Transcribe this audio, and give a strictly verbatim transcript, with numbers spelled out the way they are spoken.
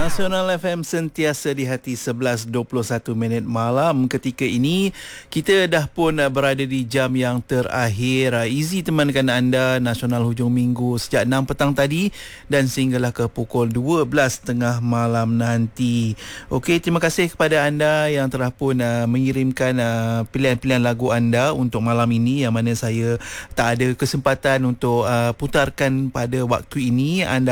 Nasional F M sentiasa di hati sebelas dua puluh satu minit malam. Ketika ini kita dah pun berada di jam yang terakhir. Easy temankan anda Nasional hujung minggu sejak enam petang tadi dan sehinggalah ke pukul dua belas tiga puluh malam nanti. Okey, terima kasih kepada anda yang telah pun uh, mengirimkan uh, pilihan-pilihan lagu anda untuk malam ini yang mana saya tak ada kesempatan untuk uh, putarkan pada waktu ini. Anda